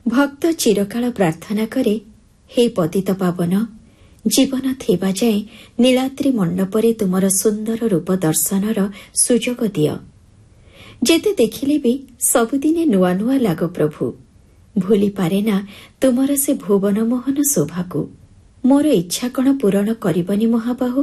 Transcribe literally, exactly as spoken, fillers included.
ଭକ୍ତ ଚିରକାଳ ପ୍ରାର୍ଥନା କରେ, ହେ ପତିତ ପାବନ, ଜୀବନ ଥିବା ଯାଏ ନୀଳାଦ୍ରି ମଣ୍ଡପରେ ତୁମର ସୁନ୍ଦର ରୂପ ଦର୍ଶନର ସୁଯୋଗ ଦିଅ। ଯେତେ ଦେଖିଲେ ବି ସବୁଦିନେ ନୂଆ ନୂଆ ଲାଗ ପ୍ରଭୁ। ଭୁଲି ପାରେ ନା ତୁମର ସେ ଭୁବନ ମୋହନ ଶୋଭାକୁ। ମୋର ଇଚ୍ଛା କଣ ପୂରଣ କରିବନି ମହାବାହୁ?